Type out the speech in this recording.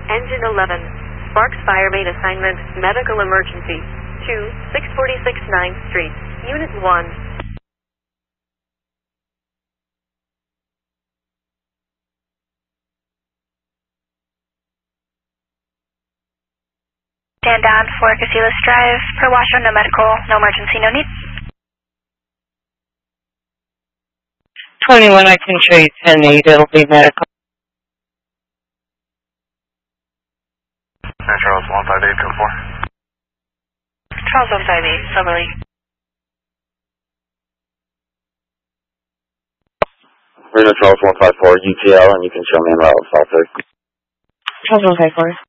Engine 11. Sparks Fire Main Assignment, Medical Emergency. 2, 646 9th Street. Unit 1. Stand down for Casilas Drive. Per Washoe, no medical, no emergency, no need. 21, I can show you 10-8. It'll be medical. Charles 158, code 4. Charles 158, Silverlake. Reno Charles 154, UTL, and you can show me in route 53. Charles 154.